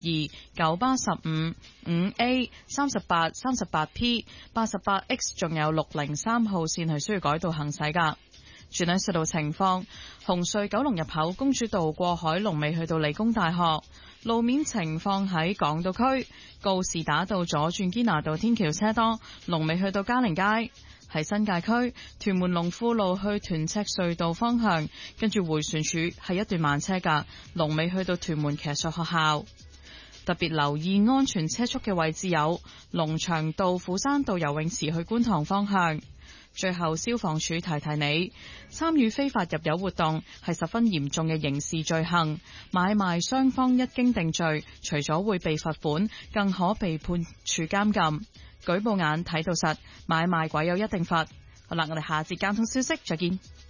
九巴15、5A、38、38P、88X， 仲有603號線係需要改道行駛㗎。轉喺隧道情況，紅隧九龍入口公主道過海龍尾去到理工大學。路面情況喺港島區告士打道左轉堅拿道天橋車多，龍尾去到嘉寧街。喺新界區屯門龍富路去屯赤隧道方向，跟住迴旋處係一段慢車㗎，龍尾去到屯門騎術學校。特別留意安全車速嘅位置有龍翔道、虎山道游泳池去觀塘方向。最後，消防處提提你，參與非法入油活動係十分嚴重嘅刑事罪行，買賣雙方一經定罪，除咗會被罰款，更可被判處監禁。舉報眼睇到實，買賣鬼有一定罰。好啦，我哋下節交通消息再見。